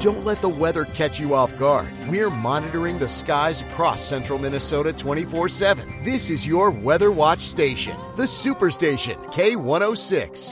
Don't let the weather catch you off guard. We're monitoring the skies across central Minnesota 24/7. This is your Weather Watch station, the Superstation, K106.